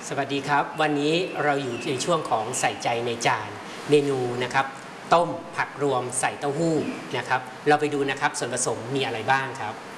สวัสดีครับวันนี้เราอยู่ในช่วงของใส่ใจในจานเมนูนะครับต้มผักรวมใส่เต้าหู้นะครับเราไปดูนะครับส่วนผสมมีอะไรบ้างครับ